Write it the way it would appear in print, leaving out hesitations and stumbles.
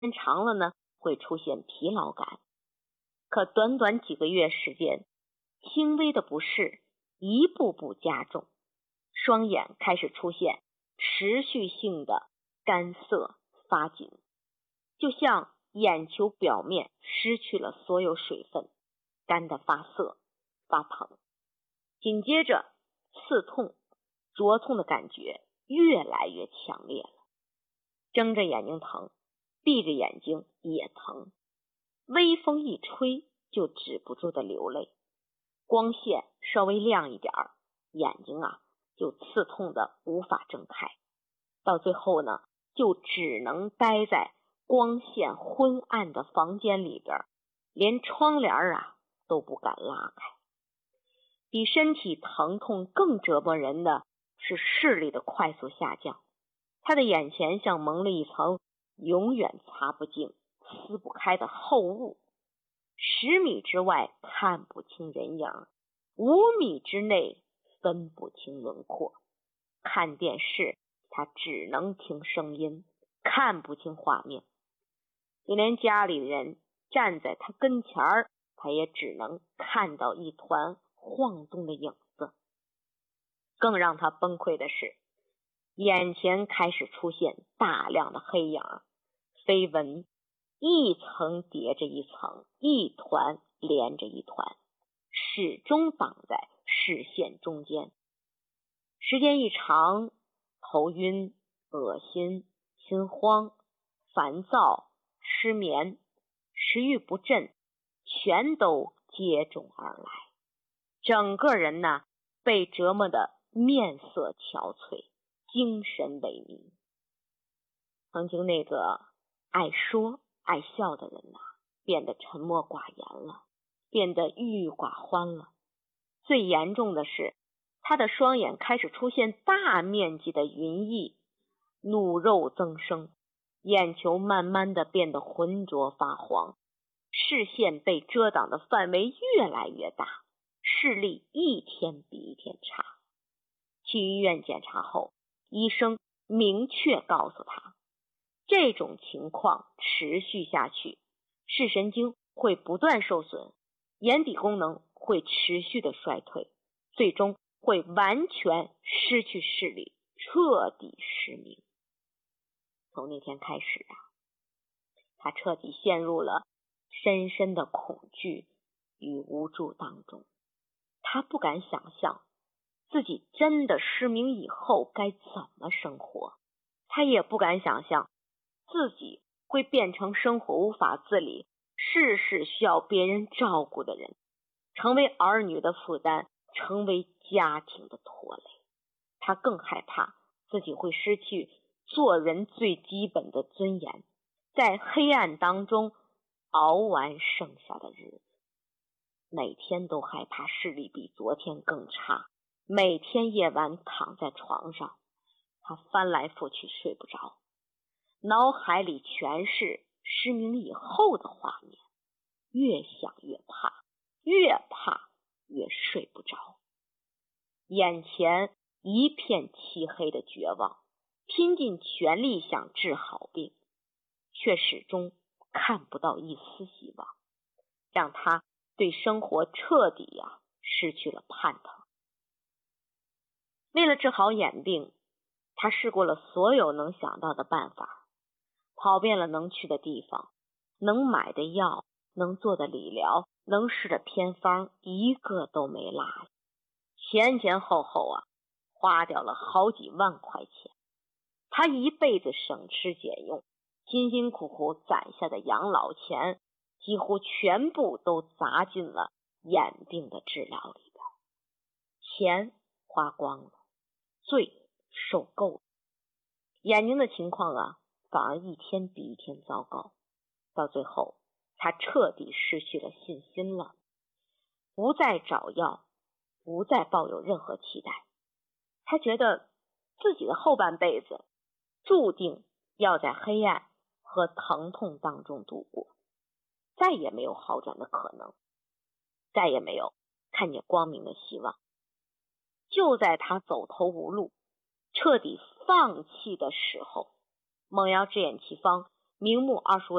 长了呢，会出现疲劳感。可短短几个月时间，轻微的不适一步步加重，双眼开始出现持续性的干涩发紧，就像眼球表面失去了所有水分，干得发涩发疼。紧接着刺痛灼痛的感觉越来越强烈了，睁着眼睛疼，闭着眼睛也疼，微风一吹就止不住的流泪，光线稍微亮一点，眼睛就刺痛的无法睁开，到最后呢，就只能待在光线昏暗的房间里边，连窗帘都不敢拉开。比身体疼痛更折磨人的是视力的快速下降，他的眼前像蒙了一层永远擦不净撕不开的厚雾，10米之外看不清人影，5米之内分不清轮廓。看电视他只能听声音，看不清画面，就连家里的人站在他跟前他也只能看到一团晃动的影子。更让他崩溃的是，眼前开始出现大量的黑影，飞蚊一层叠着一层，一团连着一团，始终挡在视线中间。时间一长，头晕、恶心、心慌、烦躁、失眠、食欲不振，全都接踵而来。整个人被折磨得面色憔悴，精神萎靡。曾经那个爱说爱笑的人变得沉默寡言了，变得郁郁寡欢了。最严重的是，他的双眼开始出现大面积的云翳，怒肉增生，眼球慢慢的变得浑浊发黄，视线被遮挡的范围越来越大，视力一天比一天差。去医院检查后，医生明确告诉他，这种情况持续下去，视神经会不断受损，眼底功能会持续的衰退，最终会完全失去视力，彻底失明。从那天开始他彻底陷入了深深的恐惧与无助当中。他不敢想象自己真的失明以后该怎么生活，他也不敢想象自己会变成生活无法自理，事事需要别人照顾的人，成为儿女的负担，成为家庭的拖累。他更害怕自己会失去做人最基本的尊严，在黑暗当中熬完剩下的日子。每天都害怕视力比昨天更差，每天夜晚躺在床上，他翻来覆去睡不着，脑海里全是失明以后的画面，越想越怕，越怕越睡不着。眼前一片漆黑的绝望，拼尽全力想治好病，却始终看不到一丝希望，让他对生活彻底失去了盼头。为了治好眼病，他试过了所有能想到的办法，跑遍了能去的地方，能买的药，能做的理疗，能试的偏方，一个都没落下。前前后后花掉了好几万块钱。他一辈子省吃俭用，辛辛苦苦攒下的养老钱几乎全部都砸进了眼病的治疗里边，钱花光了，罪受够了。眼睛的情况反而一天比一天糟糕，到最后他彻底失去了信心了，不再找药，不再抱有任何期待。他觉得自己的后半辈子注定要在黑暗和疼痛当中度过，再也没有好转的可能，再也没有看见光明的希望。就在他走投无路，彻底放弃的时候，蒙瑶只眼奇方明目二十